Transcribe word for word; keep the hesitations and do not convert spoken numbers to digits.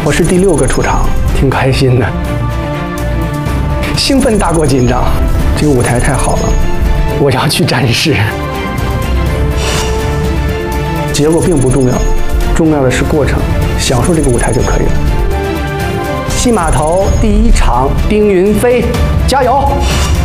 我是第六个出场，挺开心的，兴奋大过紧张。这个舞台太好了，我要去展示。结果并不重要，重要的是过程，享受这个舞台就可以了。戏码头第一场，丁云飞，加油！